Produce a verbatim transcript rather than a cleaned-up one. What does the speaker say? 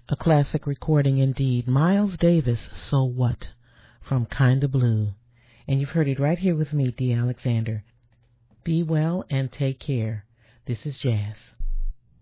A classic recording indeed. Miles Davis, So What, from Kinda Blue. And you've heard it right here with me, Dee Alexander. Be well and take care. This is Jazz.